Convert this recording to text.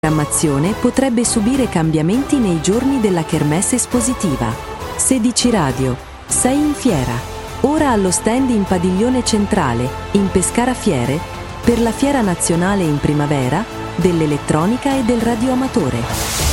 programmazione potrebbe subire cambiamenti nei giorni della Kermesse espositiva. 16 Radio, 6 in fiera. Ora allo stand in Padiglione Centrale, in Pescara Fiere, per la Fiera Nazionale in Primavera, dell'Elettronica e del Radioamatore.